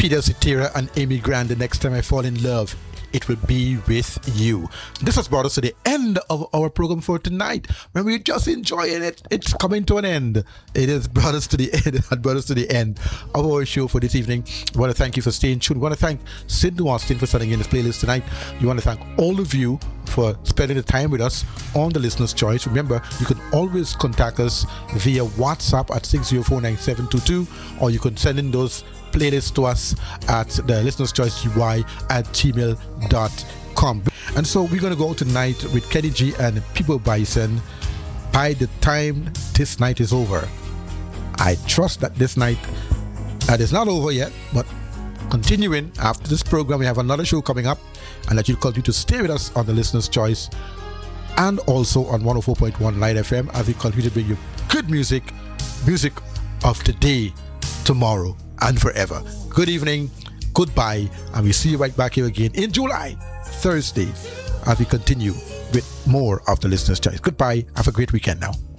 Peter Cetera and Amy Grant, The Next Time I Fall in Love, it will be with you. This has brought us to the end of our program for tonight. When we're just enjoying it, it's coming to an end. It has brought us to the end. It had brought us to the end of our show for this evening. We want to thank you for staying tuned. We want to thank Cindy Austin for setting in this playlist tonight. We want to thank all of you for spending the time with us on the Listener's Choice. Remember, you can always contact us via WhatsApp at 6049722, or you can send in those playlists to us at the Listener's Choice UI at gmail.com. And so we're going to go tonight with Kenny G and People Bison. By the time this night is over, I trust that this night is not over yet, but continuing after this program, we have another show coming up, and that you'll continue to stay with us on the Listener's Choice and also on 104.1 Light FM as we continue to bring you good music of today, tomorrow, and forever. Good evening, goodbye, and we'll see you right back here again in July, Thursday, as we continue with more of the Listener's Choice. Goodbye, have a great weekend now.